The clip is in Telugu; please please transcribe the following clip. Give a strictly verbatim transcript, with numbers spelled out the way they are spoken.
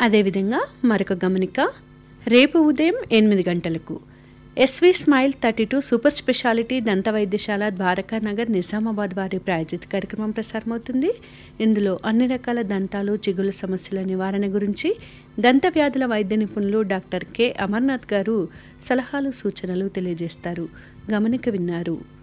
అదేవిధంగా మరొక గమనిక, రేపు ఉదయం ఎనిమిది గంటలకు SV smile thirty two super speciality దంత వైద్యశాల ద్వారకానగర్ నిజామాబాద్ వారి ప్రాయోజిత కార్యక్రమం ప్రసారమవుతుంది. ఇందులో అన్ని రకాల దంతాలు చిగుళ్ళ సమస్యల నివారణ గురించి దంత వ్యాధుల వైద్య నిపుణులు డాక్టర్ కె అమర్నాథ్ గారు సలహాలు సూచనలు తెలియజేస్తారు. గమనిక విన్నారు.